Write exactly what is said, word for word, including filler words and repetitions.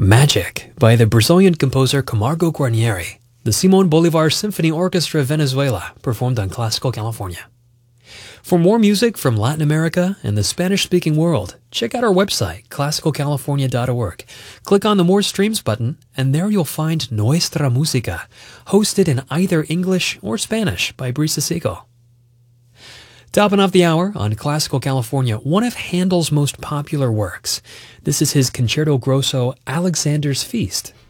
Magic by the Brazilian composer Camargo Guarnieri, the Simon Bolivar Symphony Orchestra Venezuela, performed on Classical California. For more music from Latin America and the Spanish-speaking world, check out our website, classical california dot org. Click on the More Streams button, and there you'll find Nuestra Música, hosted in either English or Spanish by Brisa Siegel. Topping off the hour on Classical California, one of Handel's most popular works. This is his Concerto Grosso, Alexander's Feast,